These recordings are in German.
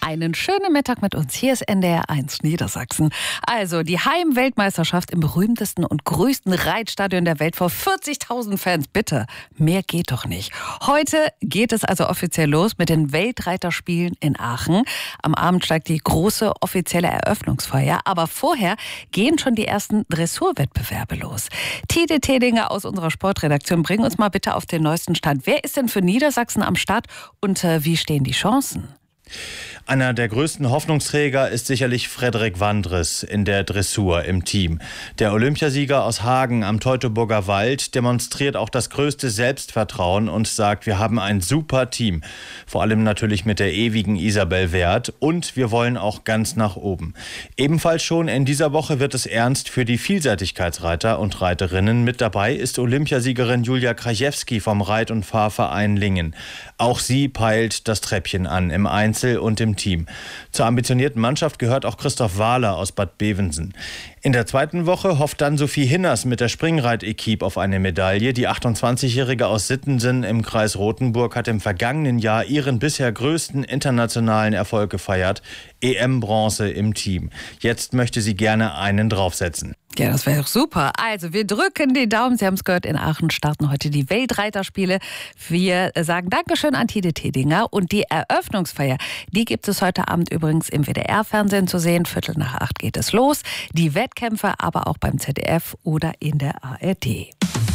Einen schönen Mittag mit uns. Hier ist NDR 1 Niedersachsen. Also die Heimweltmeisterschaft im berühmtesten und größten Reitstadion der Welt vor 40.000 Fans. Bitte, mehr geht doch nicht. Heute geht es also offiziell los mit den Weltreiterspielen in Aachen. Am Abend steigt die große offizielle Eröffnungsfeier. Aber vorher gehen schon die ersten Dressurwettbewerbe los. Tide Tedinger aus unserer Sportredaktion, bring uns mal bitte auf den neuesten Stand. Wer ist denn für Niedersachsen am Start und wie stehen die Chancen? Einer der größten Hoffnungsträger ist sicherlich Frederik Wandres in der Dressur im Team. Der Olympiasieger aus Hagen am Teutoburger Wald demonstriert auch das größte Selbstvertrauen und sagt, wir haben ein super Team. Vor allem natürlich mit der ewigen Isabel Werth und wir wollen auch ganz nach oben. Ebenfalls schon in dieser Woche wird es ernst für die Vielseitigkeitsreiter und Reiterinnen. Mit dabei ist Olympiasiegerin Julia Krajewski vom Reit- und Fahrverein Lingen. Auch sie peilt das Treppchen an im Einzel und im Team. Zur ambitionierten Mannschaft gehört auch Christoph Wahler aus Bad Bevensen. In der zweiten Woche hofft dann Sophie Hinners mit der Springreit-Equipe auf eine Medaille. Die 28-Jährige aus Sittensen im Kreis Rothenburg hat im vergangenen Jahr ihren bisher größten internationalen Erfolg gefeiert. EM-Bronze im Team. Jetzt möchte sie gerne einen draufsetzen. Ja, das wäre doch super. Also, wir drücken die Daumen. Sie haben es gehört, in Aachen starten heute die Weltreiterspiele. Wir sagen Dankeschön an Tide Tedinger. Und die Eröffnungsfeier, die gibt es heute Abend übrigens im WDR-Fernsehen zu sehen. 7:45 geht es los. Die Wettkämpfe aber auch beim ZDF oder in der ARD.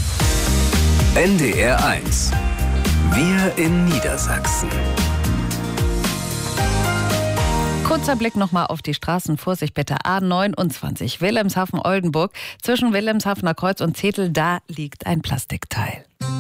NDR 1. Wir in Niedersachsen. Kurzer Blick nochmal auf die Straßen. Vorsicht bitte. A29 Wilhelmshaven-Oldenburg. Zwischen Wilhelmshavener Kreuz und Zetel, da liegt ein Plastikteil.